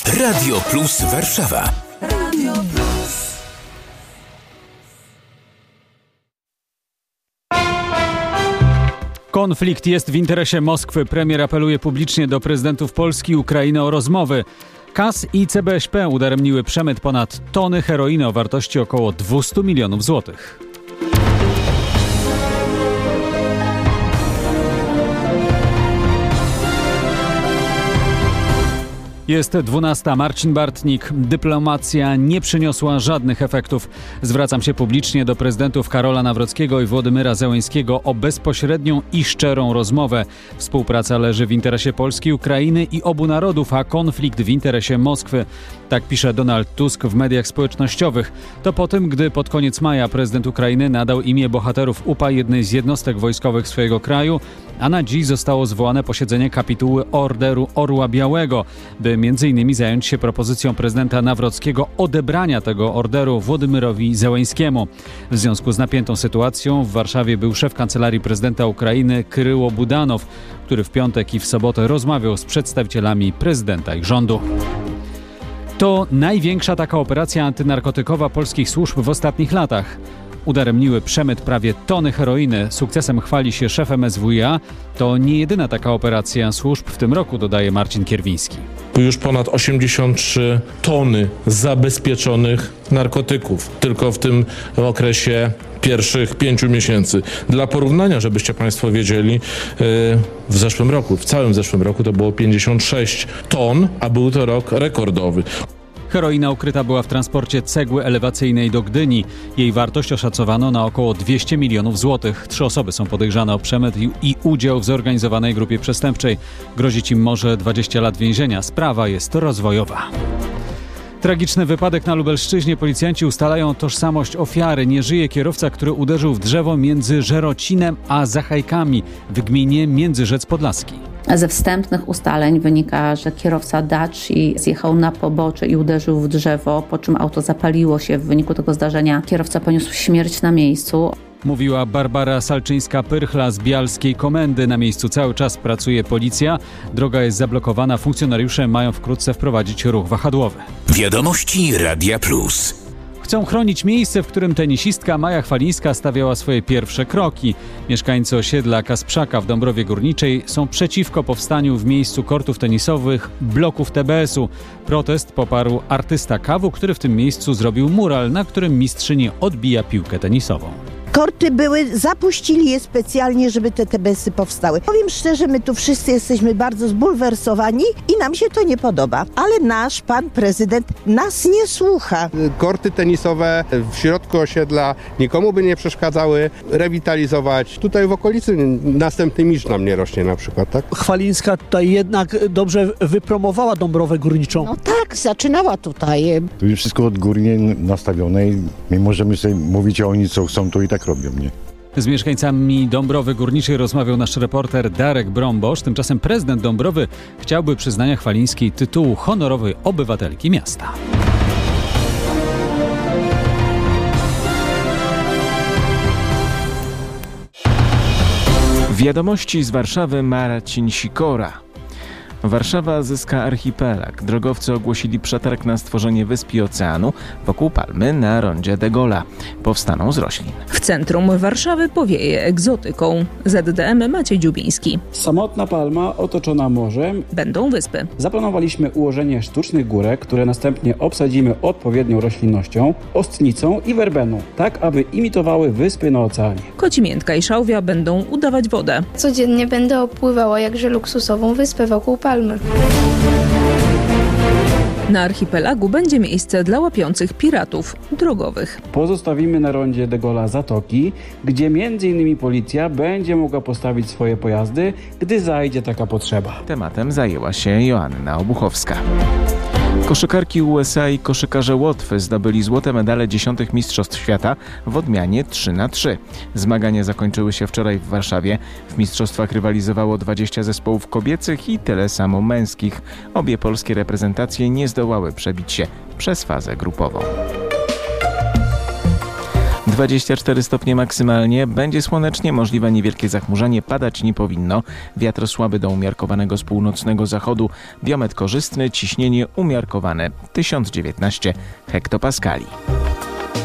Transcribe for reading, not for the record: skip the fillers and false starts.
Radio Plus Warszawa. Radio Plus. Konflikt jest w interesie Moskwy. Premier apeluje publicznie do prezydentów Polski i Ukrainy o rozmowy. KAS i CBŚP udaremniły przemyt ponad tony heroiny o wartości około 200 milionów złotych. Jest 12. Marcin Bartnik. Dyplomacja nie przyniosła żadnych efektów. Zwracam się publicznie do prezydentów Karola Nawrockiego i Włodymyra Zełenskiego o bezpośrednią i szczerą rozmowę. Współpraca leży w interesie Polski, Ukrainy i obu narodów, a konflikt w interesie Moskwy. Tak pisze Donald Tusk w mediach społecznościowych. To po tym, gdy pod koniec maja prezydent Ukrainy nadał imię bohaterów UPA jednej z jednostek wojskowych swojego kraju, a na dziś zostało zwołane posiedzenie kapituły Orderu Orła Białego, by m.in. zająć się propozycją prezydenta Nawrockiego odebrania tego orderu Włodymyrowi Zełenskiemu. W związku z napiętą sytuacją w Warszawie był szef Kancelarii Prezydenta Ukrainy Kryło Budanow, który w piątek i w sobotę rozmawiał z przedstawicielami prezydenta i rządu. To największa taka operacja antynarkotykowa polskich służb w ostatnich latach. Udaremniły przemyt prawie tony heroiny. Sukcesem chwali się szef MSWiA. To nie jedyna taka operacja służb w tym roku, dodaje Marcin Kierwiński. Już ponad 83 tony zabezpieczonych narkotyków tylko w tym okresie pierwszych 5 miesięcy. Dla porównania, żebyście Państwo wiedzieli, w całym zeszłym roku to było 56 ton, a był to rok rekordowy. Heroina ukryta była w transporcie cegły elewacyjnej do Gdyni. Jej wartość oszacowano na około 200 milionów złotych. 3 osoby są podejrzane o przemyt i udział w zorganizowanej grupie przestępczej. Grozić im może 20 lat więzienia. Sprawa jest rozwojowa. Tragiczny wypadek na Lubelszczyźnie. Policjanci ustalają tożsamość ofiary. Nie żyje kierowca, który uderzył w drzewo między Żerocinem a Zachajkami w gminie Międzyrzec Podlaski. Ze wstępnych ustaleń wynika, że kierowca Daci zjechał na pobocze i uderzył w drzewo, po czym auto zapaliło się. W wyniku tego zdarzenia kierowca poniósł śmierć na miejscu. Mówiła Barbara Salczyńska-Pyrchla z Bialskiej Komendy. Na miejscu cały czas pracuje policja. Droga jest zablokowana. Funkcjonariusze mają wkrótce wprowadzić ruch wahadłowy. Wiadomości Radia Plus. Chcą chronić miejsce, w którym tenisistka Maja Chwalińska stawiała swoje pierwsze kroki. Mieszkańcy osiedla Kasprzaka w Dąbrowie Górniczej są przeciwko powstaniu w miejscu kortów tenisowych bloków TBS-u. Protest poparł artysta Kawu, który w tym miejscu zrobił mural, na którym mistrzyni odbija piłkę tenisową. Korty były, zapuścili je specjalnie, żeby te TBS-y powstały. Powiem szczerze, my tu wszyscy jesteśmy bardzo zbulwersowani i nam się to nie podoba. Ale nasz pan prezydent nas nie słucha. Korty tenisowe w środku osiedla nikomu by nie przeszkadzały. Rewitalizować. Tutaj w okolicy następny Misz nam nie rośnie na przykład, tak? Chwalińska tutaj jednak dobrze wypromowała Dąbrowę Górniczą. No tak, zaczynała tutaj. Tu jest wszystko odgórnie nastawione i my możemy sobie mówić, a oni co chcą, to i tak robią, nie? Z mieszkańcami Dąbrowy Górniczej rozmawiał nasz reporter Darek Brombosz. Tymczasem prezydent Dąbrowy chciałby przyznania Chwalińskiej tytułu honorowej obywatelki miasta. Wiadomości z Warszawy, Marcin Sikora. Warszawa zyska archipelag. Drogowcy ogłosili przetarg na stworzenie wysp i oceanu wokół Palmy na rondzie de Gaulle'a. Powstaną z roślin. W centrum Warszawy powieje egzotyką. ZDM Maciej Dziubiński. Samotna Palma otoczona morzem. Będą wyspy. Zaplanowaliśmy ułożenie sztucznych górek, które następnie obsadzimy odpowiednią roślinnością, ostnicą i werbeną, tak aby imitowały wyspy na oceanie. Kocimiętka i Szałwia będą udawać wodę. Codziennie będę opływała jakże luksusową wyspę wokół Palmy. Na archipelagu będzie miejsce dla łapiących piratów drogowych. Pozostawimy na rondzie de Gaulle'a zatoki, gdzie m.in. policja będzie mogła postawić swoje pojazdy, gdy zajdzie taka potrzeba. Tematem zajęła się Joanna Obuchowska. Koszykarki USA i koszykarze Łotwy zdobyli złote medale 10. Mistrzostw Świata w odmianie 3x3. Zmagania zakończyły się wczoraj w Warszawie. W mistrzostwach rywalizowało 20 zespołów kobiecych i tyle samo męskich. Obie polskie reprezentacje nie zdołały przebić się przez fazę grupową. 24 stopnie maksymalnie, będzie słonecznie, możliwe niewielkie zachmurzenie, padać nie powinno. Wiatr słaby do umiarkowanego z północnego zachodu, biometr korzystny, ciśnienie umiarkowane 1019 hektopaskali.